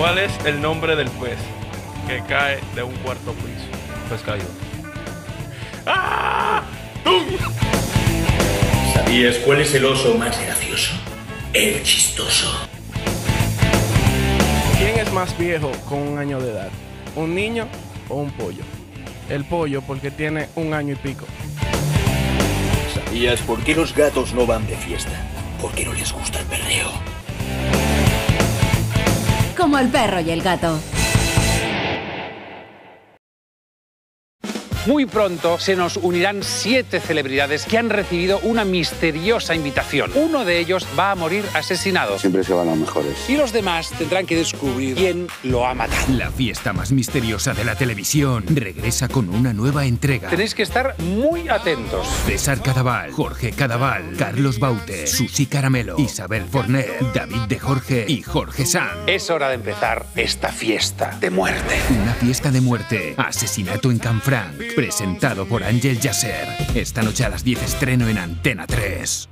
¿Cuál es el nombre del pez que cae de un cuarto piso? Pez caído. ¡Ah! ¡Tum! ¿Sabías cuál es el oso más gracioso? El chistoso. ¿Quién es más viejo con 1 año de edad? ¿Un niño o un pollo? El pollo porque tiene 1 año y pico. ¿Sabías por qué los gatos no van de fiesta? Porque no les gusta el perreo. Como el perro y el gato. Muy pronto se nos unirán 7 celebridades que han recibido una misteriosa invitación. Uno de ellos va a morir asesinado. Siempre se van los mejores. Y los demás tendrán que descubrir quién lo ha matado. La fiesta más misteriosa de la televisión regresa con una nueva entrega. Tenéis que estar muy atentos. César Cadaval, Jorge Cadaval, Carlos Baute, Susi Caramelo, Isabel Forner, David de Jorge y Jorge Sanz. Es hora de empezar esta fiesta de muerte. Una fiesta de muerte. Asesinato en Canfranc. Presentado por Ángel Yasser. Esta noche a las 10 estreno en Antena 3.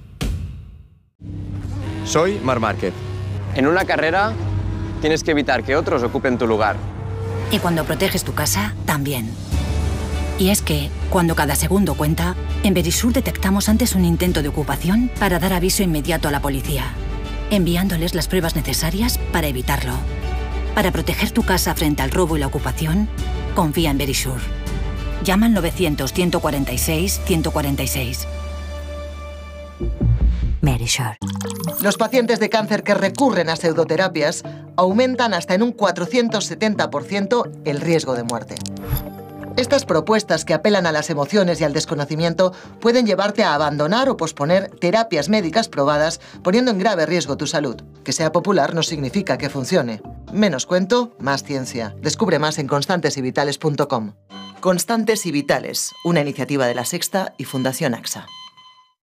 Soy Marc Márquez. En una carrera tienes que evitar que otros ocupen tu lugar. Y cuando proteges tu casa, también. Y es que, cuando cada segundo cuenta, en Verisur detectamos antes un intento de ocupación para dar aviso inmediato a la policía, enviándoles las pruebas necesarias para evitarlo. Para proteger tu casa frente al robo y la ocupación, confía en Verisur. Llama al 900-146-146. Verisur. Los pacientes de cáncer que recurren a pseudoterapias aumentan hasta en un 470% el riesgo de muerte. Estas propuestas que apelan a las emociones y al desconocimiento pueden llevarte a abandonar o posponer terapias médicas probadas, poniendo en grave riesgo tu salud. Que sea popular no significa que funcione. Menos cuento, más ciencia. Descubre más en constantesyvitales.com. Constantes y Vitales, una iniciativa de La Sexta y Fundación AXA.